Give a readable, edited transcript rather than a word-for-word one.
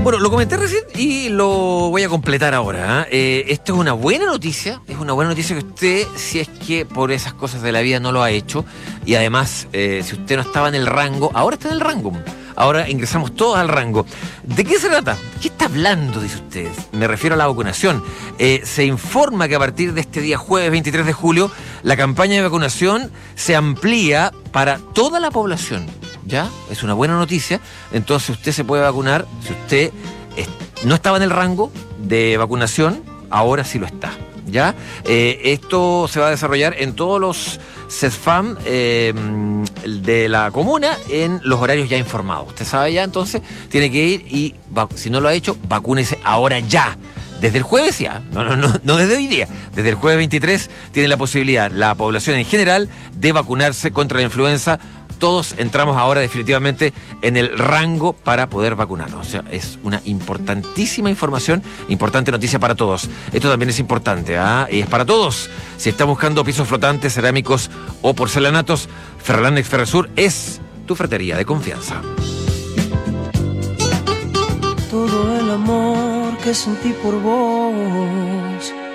Bueno, lo comenté recién y lo voy a completar ahora. Esto es una buena noticia. Es una buena noticia que usted, si es que por esas cosas de la vida no lo ha hecho, y además, si usted no estaba en el rango, ahora está en el rango. Ahora ingresamos todos al rango. ¿De qué se trata? ¿Qué está hablando, dice usted? Me refiero a la vacunación. Se informa que a partir de este día jueves 23 de julio, la campaña de vacunación se amplía para toda la población. ¿Ya? Es una buena noticia. Entonces usted se puede vacunar. Si usted no estaba en el rango de vacunación, ahora sí lo está. ¿Ya? Esto se va a desarrollar en todos los CESFAM de la comuna en los horarios ya informados. Usted sabe ya, entonces tiene que ir y, si no lo ha hecho, vacúnese ahora ya. Desde el jueves ya, no desde hoy día. Desde el jueves 23 tiene la posibilidad, la población en general, de vacunarse contra la influenza. Todos entramos ahora definitivamente en el rango para poder vacunarnos. O sea, es una importantísima información, importante noticia para todos. Esto también es importante, y es para todos. Si estás buscando pisos flotantes, cerámicos o porcelanatos, Ferrolanex Ferresur es tu ferretería de confianza. Todo el amor que sentí por vos